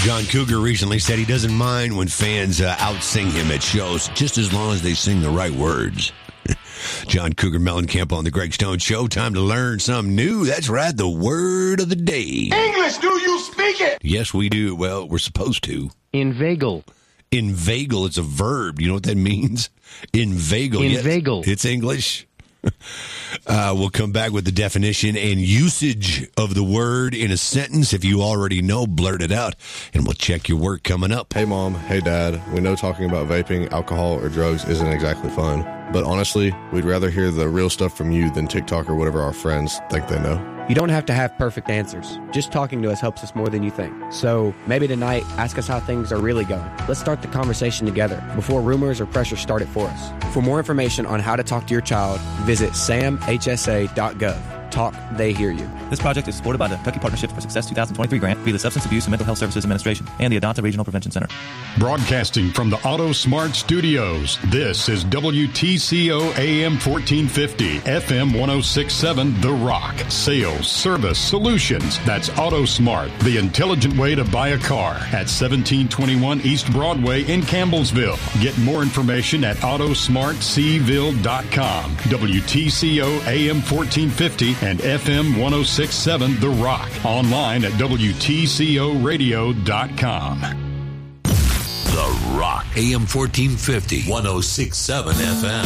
John Cougar recently said he doesn't mind when fans out-sing him at shows, just as long as they sing the right words. John Cougar Mellencamp on the Greg Stone Show. Time to learn something new. That's right, the word of the day. English, do you speak it? Yes, we do. Well, we're supposed to. Inveigle. Inveigle, it's a verb. You know what that means? Inveigle. Inveigle. Yes, it's English. We'll come back with the definition and usage of the word in a sentence. If you already know, blurt it out, and we'll check your work coming up. Hey, Mom. Hey, Dad. We know talking about vaping, alcohol, or drugs isn't exactly fun. But honestly, we'd rather hear the real stuff from you than TikTok or whatever our friends think they know. You don't have to have perfect answers. Just talking to us helps us more than you think. So maybe tonight, ask us how things are really going. Let's start the conversation together before rumors or pressure start it for us. For more information on how to talk to your child, visit samhsa.gov. Talk, they hear you. This project is supported by the Kentucky Partnership for Success 2023 grant via the Substance Abuse and Mental Health Services Administration and the Adonta Regional Prevention Center. Broadcasting from the Auto Smart Studios, this is WTCO AM 1450, FM 1067, The Rock. Sales, service, solutions. That's Auto Smart, the intelligent way to buy a car at 1721 East Broadway in Campbellsville. Get more information at autosmartcville.com. WTCO AM 1450 and FM 1067 The Rock. Online at WTCOradio.com. The Rock. AM 1450, 1067 FM.